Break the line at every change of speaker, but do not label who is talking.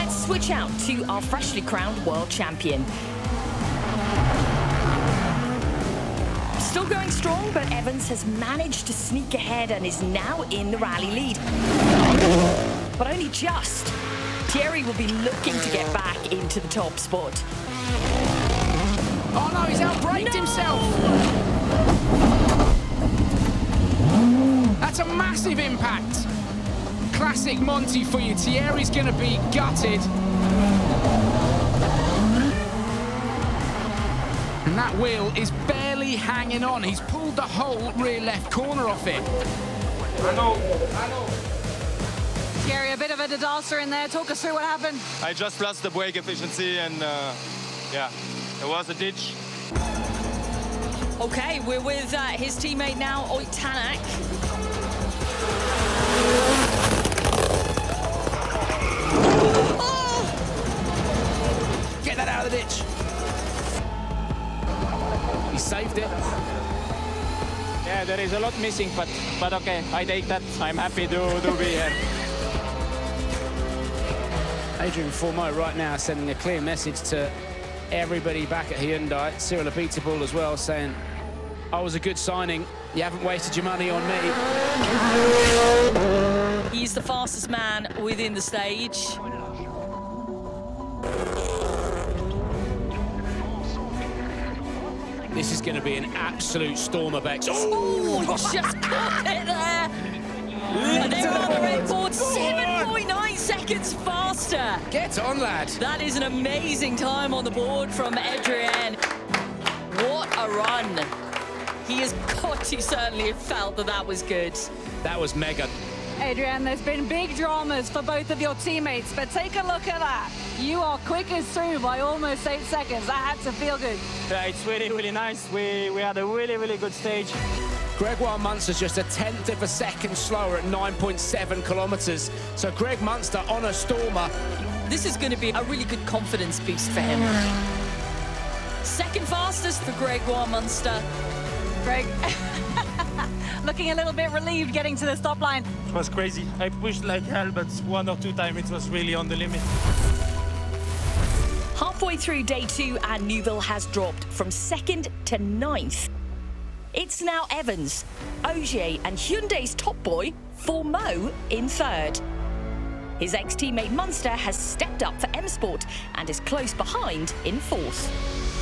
Let's switch out to our freshly crowned world champion. Still going strong, but Evans has managed to sneak ahead and is now in the rally lead. But only just. Thierry will be looking to get back into the top spot.
Oh no, he's outbraked himself! That's a massive impact. Classic Monty for you. Thierry's going to be gutted. And that wheel is barely hanging on. He's pulled the whole rear left corner off it.
I know.
Thierry, a bit of a disaster in there. Talk us through what happened.
I just lost the brake efficiency and yeah, there was a ditch.
Okay, we're with his teammate now, Ott Tänak.
Get that out of the ditch. He saved it.
Yeah, there is a lot missing, but okay, I take that. I'm happy to be here.
Adrian Fourmeau right now sending a clear message to everybody back at Hyundai. Cyril Abiteboul as well, saying, I was a good signing. You haven't wasted your money on me.
He's the fastest man within the stage.
This is going to be an absolute storm of X.
Oh, he just caught it there. And they're on the record, 7.9 seconds faster.
Get on, lad.
That is an amazing time on the board from Adrian. What a run. He has got to certainly have felt that that was good.
That was mega.
Adrian, there's been big dramas for both of your teammates, but take a look at that. You are quickest through by almost 8 seconds. That had to feel good.
Yeah, it's really, really nice. We had a really, really good stage.
Gregoire Munster's just a tenth of a second slower at 9.7 kilometres. So Greg Munster on a stormer.
This is going to be a really good confidence boost for him. Second fastest for Gregoire Munster.
Greg, looking a little bit relieved getting to the stop line.
It was crazy. I pushed like hell, but 1 or 2 times it was really on the limit.
Halfway through day 2, and Neuville has dropped from 2nd to 9th. It's now Evans, Ogier and Hyundai's top boy, Fourmeau, in 3rd. His ex-teammate Munster has stepped up for M Sport and is close behind in 4th.